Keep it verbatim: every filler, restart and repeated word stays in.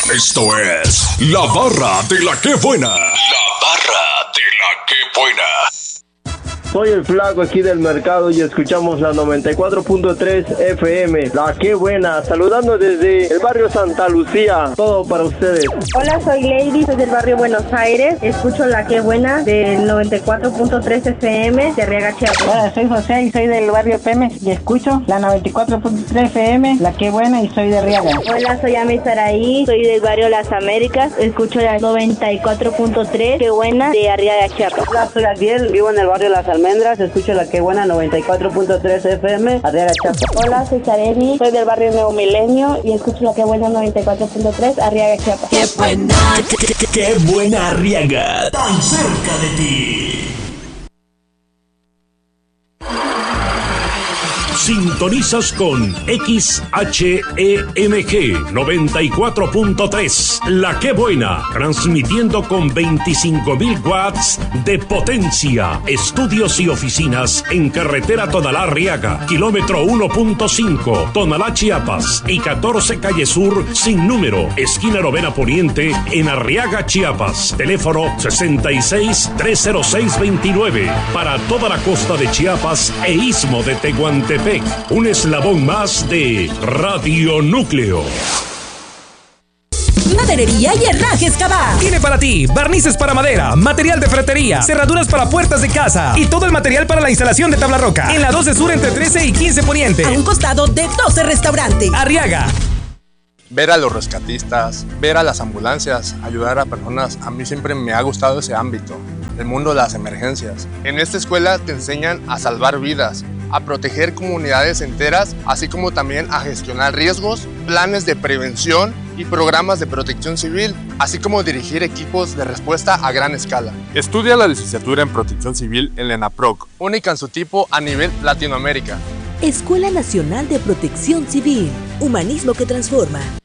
Esto es La Barra de la Que Buena. La Barra de la Que Buena. Soy el Flaco aquí del mercado y escuchamos la noventa y cuatro punto tres F M, La Que Buena, saludando desde el barrio Santa Lucía, todo para ustedes. Hola, soy Lady, soy del barrio Buenos Aires, escucho La Que Buena del noventa y cuatro punto tres F M de Arriaga, Chiapas. Hola, soy José y soy del barrio Pemex y escucho la noventa y cuatro punto tres F M, La Que Buena, y soy de Arriaga. Hola, soy Ami Saraí, soy del barrio Las Américas, escucho la noventa y cuatro punto tres Que Buena de Arriaga, Chiapas. Hola, soy Adiel, vivo en el barrio Las Almendras, escucho La Que Buena noventa y cuatro punto tres F M, Arriaga, Chiapas. Hola, soy Sareni, soy del barrio Nuevo Milenio y escucho La Que Buena noventa y cuatro punto tres Arriaga, Chiapas. ¡Qué buena! ¡Qué, qué, qué, qué buena Arriaga! ¡Tan cerca de ti! Sintonizas con X H E M G noventa y cuatro punto tres, La Que Buena, transmitiendo con veinticinco mil watts de potencia. Estudios y oficinas en carretera Tonalá-Arriaga, kilómetro uno punto cinco, Tonalá, Chiapas, y catorce calle Sur, sin número, esquina Novena Poniente, en Arriaga, Chiapas. Teléfono sesenta y seis, trescientos seis, veintinueve, para toda la costa de Chiapas e istmo de Tehuantepec. Un eslabón más de Radio Núcleo. Maderería y Herrajes Cabá tiene para ti barnices para madera, material de ferretería, cerraduras para puertas de casa y todo el material para la instalación de tabla roca. En la doce Sur entre trece y quince Poniente, a un costado de doce Restaurante. Arriaga. Ver a los rescatistas, ver a las ambulancias, ayudar a personas, a mí siempre me ha gustado ese ámbito, el mundo de las emergencias. En esta escuela te enseñan a salvar vidas, a proteger comunidades enteras, así como también a gestionar riesgos, planes de prevención y programas de protección civil, así como dirigir equipos de respuesta a gran escala. Estudia la licenciatura en Protección Civil en la ENAPROC, única en su tipo a nivel Latinoamérica. Escuela Nacional de Protección Civil, humanismo que transforma.